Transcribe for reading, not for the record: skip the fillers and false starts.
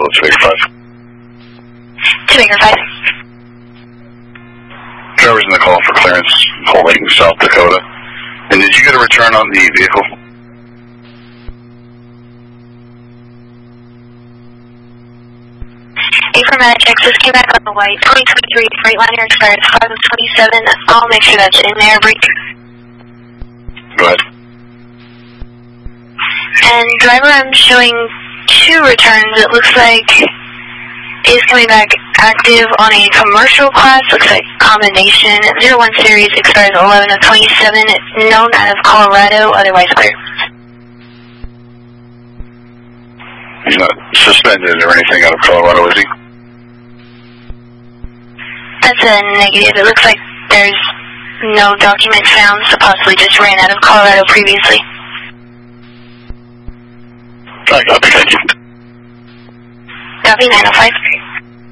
285. 285. Driver's in the call for clearance, holding South Dakota. And did you get a return on the vehicle? Affirmative, Texas came back on the white. 2023 Freightliner expires 5/27. I'll make sure that's in there. Break. Go ahead. And driver, I'm showing 2 returns. It looks like he's coming back active on a commercial class. Looks like combination. 01 series expires 11/27. Known out of Colorado, otherwise clear. He's not suspended or anything out of Colorado, is he? That's a negative. It looks like there's no document found, so possibly just ran out of Colorado previously. I copy, thank you. Copy 905.